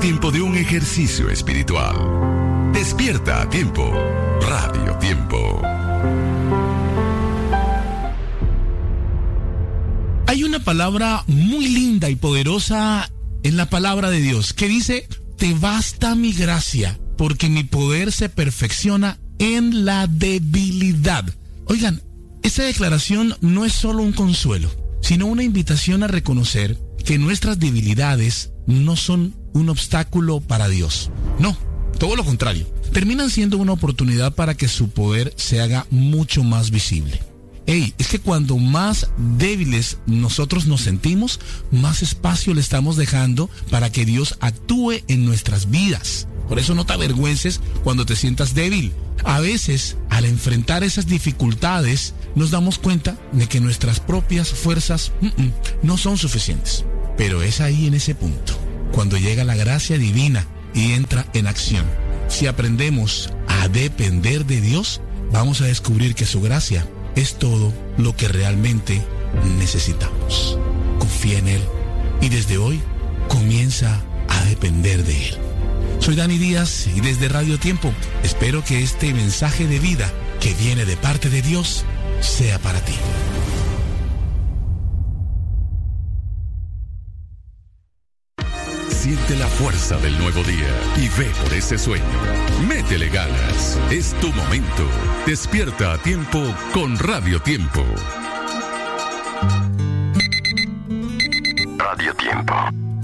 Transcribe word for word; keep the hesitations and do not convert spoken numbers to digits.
tiempo de un ejercicio espiritual. Despierta a tiempo. Radio Tiempo. Hay una palabra muy linda y poderosa en la palabra de Dios que dice: te basta mi gracia, porque mi poder se perfecciona en la debilidad. Oigan, esta declaración no es solo un consuelo, sino una invitación a reconocer que nuestras debilidades no son un obstáculo para Dios. No, todo lo contrario. Terminan siendo una oportunidad para que su poder se haga mucho más visible. Ey, es que cuando más débiles nosotros nos sentimos, más espacio le estamos dejando para que Dios actúe en nuestras vidas. Por eso no te avergüences cuando te sientas débil. A veces, al enfrentar esas dificultades, nos damos cuenta de que nuestras propias fuerzas mm-mm, no son suficientes. Pero es ahí en ese punto, cuando llega la gracia divina y entra en acción. Si aprendemos a depender de Dios, vamos a descubrir que su gracia es todo lo que realmente necesitamos. Confía en Él y desde hoy comienza a depender de Él. Soy Dani Díaz y desde Radio Tiempo espero que este mensaje de vida que viene de parte de Dios sea para ti. Siente la fuerza del nuevo día y ve por ese sueño. Métele ganas. Es tu momento. Despierta a tiempo con Radio Tiempo.